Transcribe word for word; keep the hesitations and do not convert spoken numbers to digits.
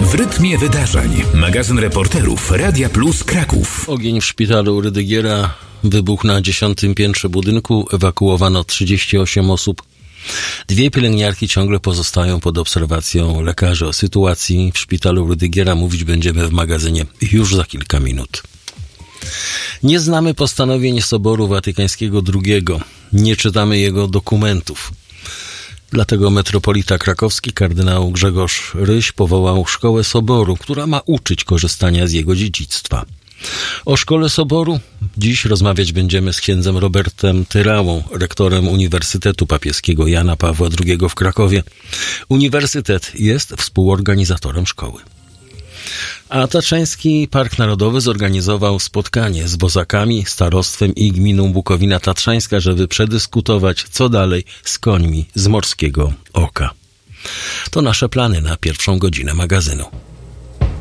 W rytmie wydarzeń. Magazyn reporterów Radia Plus Kraków. Ogień w szpitalu Rydygiera wybuchł na dziesiątym piętrze budynku. Ewakuowano trzydzieści osiem osób. Dwie pielęgniarki ciągle pozostają pod obserwacją lekarzy. O sytuacji w szpitalu Rydygiera mówić będziemy w magazynie już za kilka minut. Nie znamy postanowień Soboru Watykańskiego drugiego. Nie czytamy jego dokumentów. Dlatego metropolita krakowski kardynał Grzegorz Ryś powołał Szkołę Soboru, która ma uczyć korzystania z jego dziedzictwa. O Szkole Soboru dziś rozmawiać będziemy z księdzem Robertem Tyrałą, rektorem Uniwersytetu Papieskiego Jana Pawła drugiego w Krakowie. Uniwersytet jest współorganizatorem szkoły. A Tatrzański Park Narodowy zorganizował spotkanie z wozakami, starostwem i gminą Bukowina Tatrzańska, żeby przedyskutować, co dalej z końmi z Morskiego Oka. To nasze plany na pierwszą godzinę magazynu.